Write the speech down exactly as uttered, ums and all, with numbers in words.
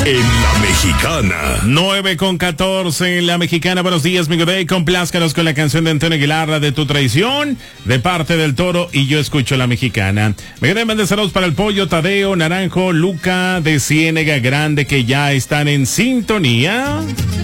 En La Mexicana. nueve con catorce en La Mexicana. Buenos días, mi Day. Complázcanos con la canción de Antonio Aguilar, La de tu traición, de parte del Toro, y yo escucho La Mexicana. Mi Day, mande saludos para el Pollo, Tadeo, Naranjo, Luca de Ciénega Grande, que ya están en sintonía.